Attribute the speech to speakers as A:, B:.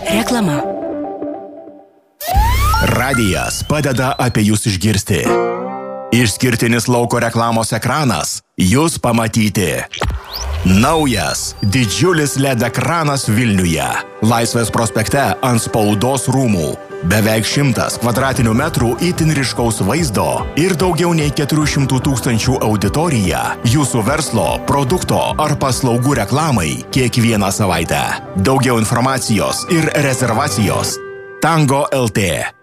A: Reklama.
B: Radijas padeda apie jūs išgirsti. Išskirtinis lauko reklamos ekranas jūs pamatyti. Naujas, didžiulis LED ekranas Vilniuje. Laisvės prospekte ant Spaudos rūmų. Beveik 100 kvadratinių metrų itin ryškaus vaizdo ir daugiau nei 400 000 auditorija jūsų verslo, produkto ar paslaugų reklamai kiekvieną savaitę. Daugiau informacijos ir rezervacijos Tango LT.